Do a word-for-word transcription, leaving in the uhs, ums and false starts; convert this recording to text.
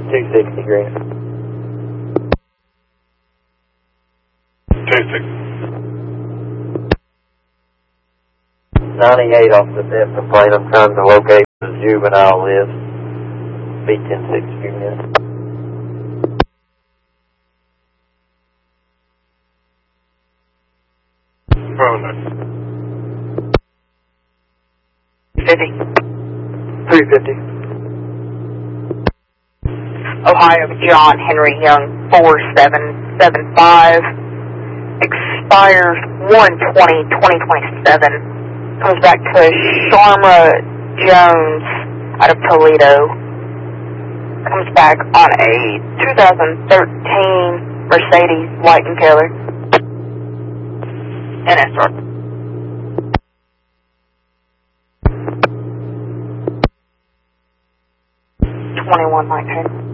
two sixty green. two sixty. ninety-eight off the depth of plate. I'm trying to locate the juvenile list. B ten sixty minutes. fifty. three fifty. Ohio John Henry Young, four seven seven five. Expires one twenty twenty twenty-seven. Comes back to Sharma Jones out of Toledo. Comes back on a two thousand thirteen Mercedes Light and Taylor. N S R. twenty-one nineteen.